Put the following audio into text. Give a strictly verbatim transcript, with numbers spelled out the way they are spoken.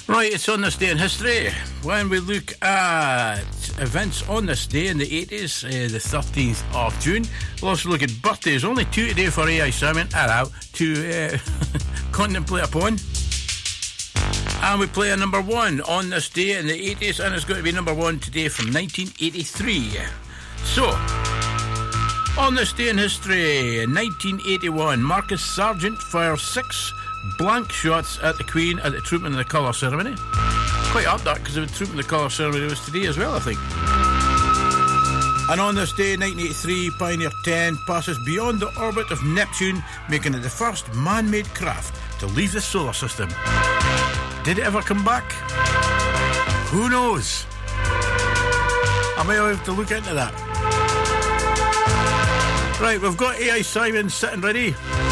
Right, it's on this day in history. When we look at events on this day in the eighties, uh, the thirteenth of June, we'll also look at birthdays. Only two today for A I Simon, hello, to uh, contemplate upon. And we play a number one on this day in the eighties, and it's going to be number one today from nineteen eighty-three. So, on this day in history, nineteen eighty-one, Marcus Sargent fires six blank shots at the Queen at the Trooping of the Colour ceremony. Quite up that, because the Trooping of the Colour ceremony was today as well, I think. And on this day, nineteen eighty-three, Pioneer ten passes beyond the orbit of Neptune, making it the first man-made craft to leave the solar system. Did it ever come back? Who knows? I might have to look into that. Right, we've got A I Simon sitting ready.